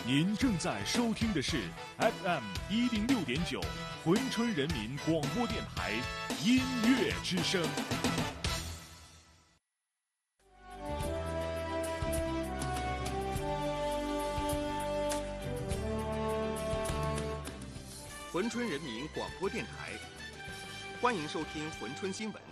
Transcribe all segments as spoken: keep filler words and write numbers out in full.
您正在收听的是 F M 一零六点九珲春人民广播电台音乐之声。 珲春人民广播电台，欢迎收听珲春新闻。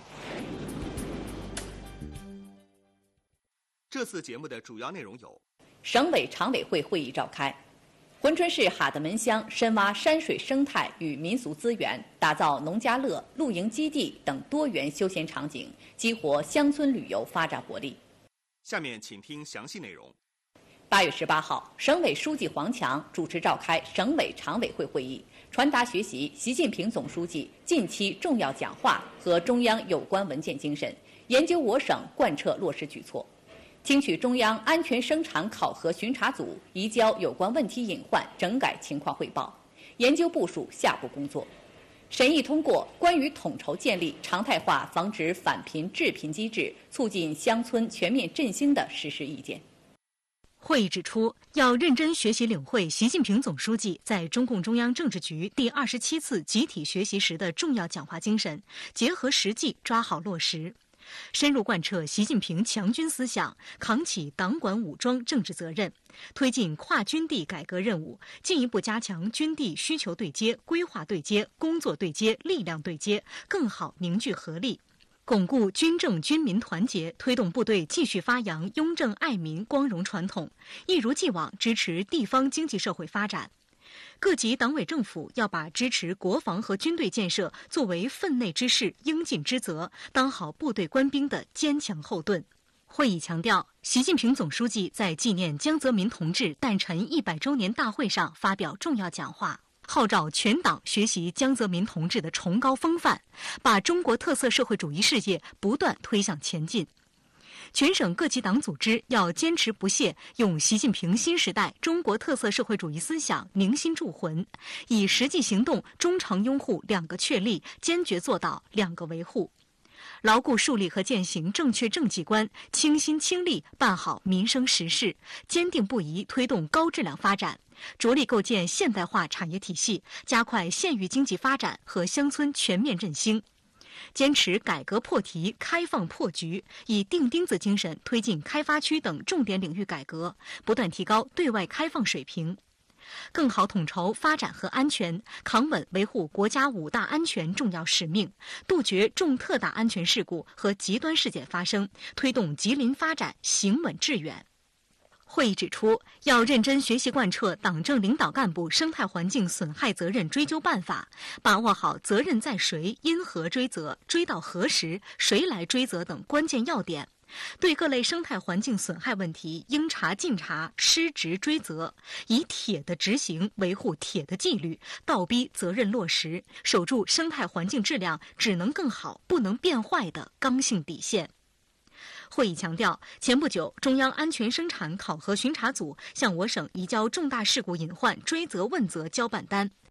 这次节目的主要内容有： 省委常委会会议召开，珲春市哈德门乡深挖山水生态与民俗资源，打造农家乐、露营基地等多元休闲场景，激活乡村旅游发展活力。 下面请听详细内容。 八月十八号，省委书记黄强主持召开省委常委会会议，传达学习习近平总书记近期重要讲话和中央有关文件精神，研究我省贯彻落实举措。听取中央安全生产考核巡查组移交有关问题隐患整改情况汇报，研究部署下步工作。审议通过关于统筹建立常态化防止返贫致贫机制，促进乡村全面振兴的实施意见。 会议指出，要认真学习领会习近平总书记在中共中央政治局第二十七次集体学习时的重要讲话精神，结合实际抓好落实。深入贯彻习近平强军思想，扛起党管武装政治责任，推进跨军地改革任务，进一步加强军地需求对接、规划对接、工作对接、力量对接，更好凝聚合力，巩固军政军民团结，推动部队继续发扬拥政爱民光荣传统，一如既往支持地方经济社会发展。各级党委政府要把支持国防和军队建设作为分内之事、应尽之责，当好部队官兵的坚强后盾。会议强调，习近平总书记在纪念江泽民同志诞辰一百周年大会上发表重要讲话，号召全党学习江泽民同志的崇高风范，把中国特色社会主义事业不断推向前进。全省各级党组织要坚持不懈用习近平新时代中国特色社会主义思想凝心铸魂，以实际行动忠诚拥护两个确立，坚决做到两个维护，牢固树立和践行正确政绩观，倾心倾力办好民生实事，坚定不移推动高质量发展，着力构建现代化产业体系，加快县域经济发展和乡村全面振兴。坚持改革破题、开放破局，以钉钉子精神推进开发区等重点领域改革，不断提高对外开放水平，更好统筹发展和安全，扛稳维护国家五大安全重要使命，杜绝重特大安全事故和极端事件发生，推动吉林发展行稳致远。会议指出，要认真学习贯彻党政领导干部生态环境损害责任追究办法，把握好责任在谁、因何追责、追到何时、谁来追责等关键要点，对各类生态环境损害问题应查尽查、失职追责，以铁的执行维护铁的纪律，倒逼责任落实，守住生态环境质量只能更好、不能变坏的刚性底线。会议强调，前不久，中央安全生产考核巡查组向我省移交重大事故隐患追责问责交办单，